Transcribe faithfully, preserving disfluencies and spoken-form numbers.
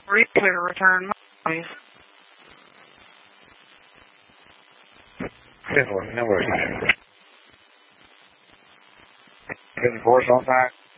Replay to return, please. ten four, no worries. ten four, on time.